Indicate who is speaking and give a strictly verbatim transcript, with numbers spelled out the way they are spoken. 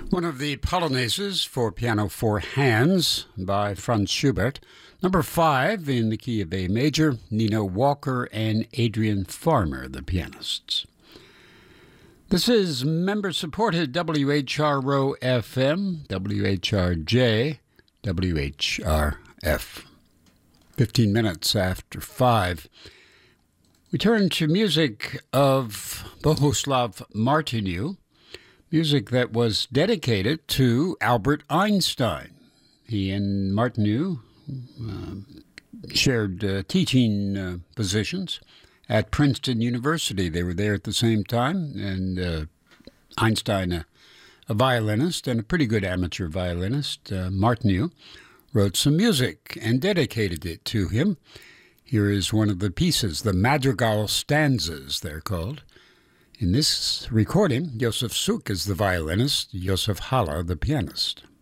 Speaker 1: One of the Polonaises for piano for hands by Franz Schubert. Number five in the key of A major, Nina Walker and Adrian Farmer, the pianists. This is member-supported W H R O F M, W H R J, W H R F. Fifteen minutes after five. We turn to music of Bohuslav Martinu, music that was dedicated to Albert Einstein. He and Martinu uh, shared uh, teaching uh, positions at Princeton University. They were there at the same time, and uh, Einstein, a, a violinist and a pretty good amateur violinist, uh, Martinu, wrote some music and dedicated it to him. Here is one of the pieces, the Madrigal Stanzas, they're called. In this recording, Josef Suk is the violinist, Josef Haller the pianist.